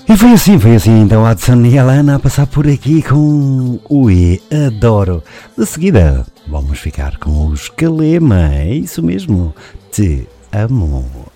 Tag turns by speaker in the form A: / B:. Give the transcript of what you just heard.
A: E foi assim, então a Adson e a Lana a passar por aqui com o E Adoro. De seguida, vamos ficar com os Calema, é isso mesmo, Te Amo.